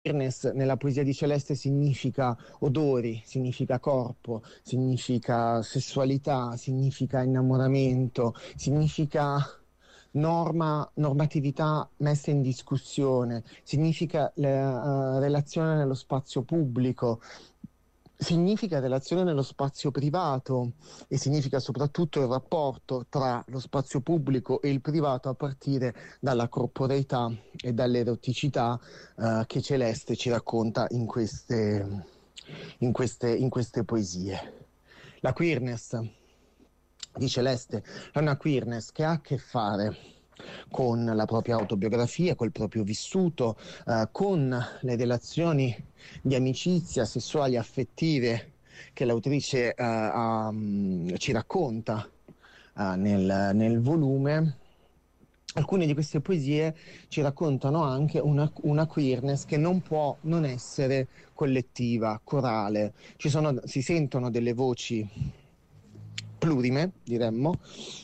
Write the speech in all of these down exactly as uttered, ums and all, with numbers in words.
queerness nella poesia di Celeste significa odori, significa corpo, significa sessualità, significa innamoramento, significa norma, normatività messa in discussione, significa la, uh, relazione nello spazio pubblico, significa relazione nello spazio privato e significa soprattutto il rapporto tra lo spazio pubblico e il privato a partire dalla corporeità e dall'eroticità eh, che Celeste ci racconta in queste, in queste, in queste poesie. La queerness di Celeste è una queerness che ha a che fare con la propria autobiografia, col proprio vissuto, eh, con le relazioni di amicizia, sessuali, affettive che l'autrice eh, ha, ci racconta eh, nel, nel volume. Alcune di queste poesie ci raccontano anche una, una queerness che non può non essere collettiva, corale. Ci sono, si sentono delle voci plurime, diremmo,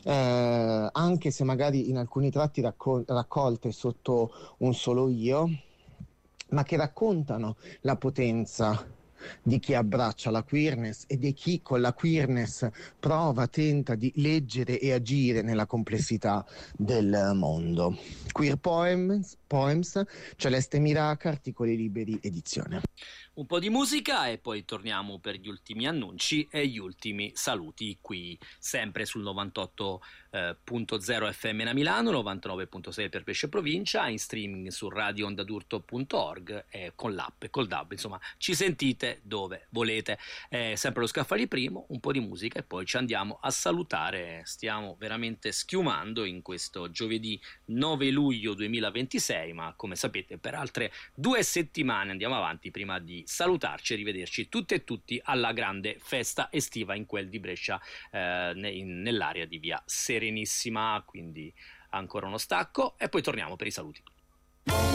eh, anche se magari in alcuni tratti raccol- raccolte sotto un solo io, ma che raccontano la potenza di chi abbraccia la queerness e di chi con la queerness prova, tenta di leggere e agire nella complessità del mondo. Queer Poems, Poems Celeste Miraca, Articoli Liberi, edizione. Un po' di musica e poi torniamo per gli ultimi annunci e gli ultimi saluti qui sempre sul novantotto punto zero F M a Milano, novantanove punto sei per Pesce Provincia, in streaming su radio onda d'urto punto org e con l'app e col D A B, insomma ci sentite dove volete. Eh, sempre lo Scaffali Primo, un po' di musica e poi ci andiamo a salutare. Stiamo veramente schiumando in questo giovedì nove luglio duemilaventisei, ma come sapete per altre due settimane andiamo avanti prima di salutarci e rivederci tutte e tutti alla grande festa estiva in quel di Brescia, eh, nell'area di via Serenissima, quindi ancora uno stacco e poi torniamo per i saluti.